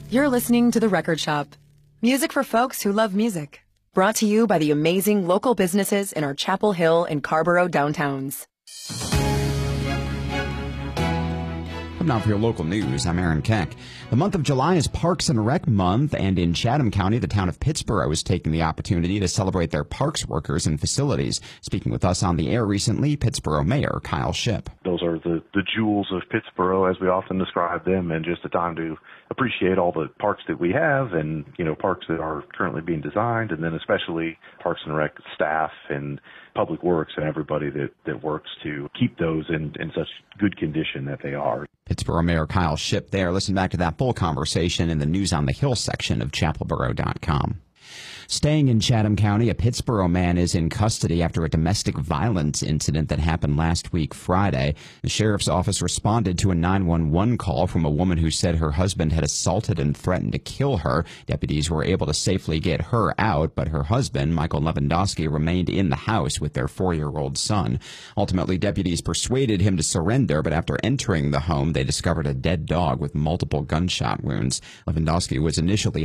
You're listening to The Record Shop. Music for folks who love music. Brought to you by the amazing local businesses in our Chapel Hill and Carborough downtowns. Now for your local news, I'm Aaron Keck. The month of July is Parks and Rec Month, and in Chatham County, the town of Pittsboro is taking the opportunity to celebrate their parks workers and facilities. Speaking with us on the air recently, Pittsboro Mayor Kyle Shipp. Those are the jewels of Pittsboro, as we often describe them, and just a time to appreciate all the parks that we have and, parks that are currently being designed, and then especially Parks and Rec staff and Public Works and everybody that works to keep those in such good condition that they are. Pittsboro Mayor Kyle Shipp there. Listen back to that full conversation in the News on the Hill section of chapelboro.com. Staying in Chatham County, a Pittsboro man is in custody after a domestic violence incident that happened last week Friday. The sheriff's office responded to a 911 call from a woman who said her husband had assaulted and threatened to kill her. Deputies were able to safely get her out, but her husband, Michael Lewandowski, remained in the house with their 4-year-old son. Ultimately, deputies persuaded him to surrender, but after entering the home, they discovered a dead dog with multiple gunshot wounds. Lewandowski was initially